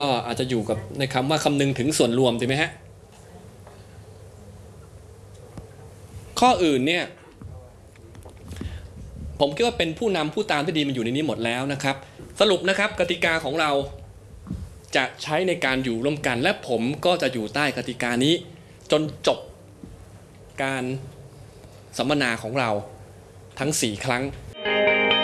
ก็อาจจะอยู่กับในคำว่าคำนึงถึงส่วนรวมถูกไหมฮะข้ออื่นเนี่ยผมคิดว่าเป็นผู้นำผู้ตามที่ดีมันอยู่ในนี้หมดแล้วนะครับสรุปนะครับกติกาของเราจะใช้ในการอยู่ร่วมกันและผมก็จะอยู่ใต้กติกานี้จนจบการสัมมนาของเราทั้ง4 ครั้ง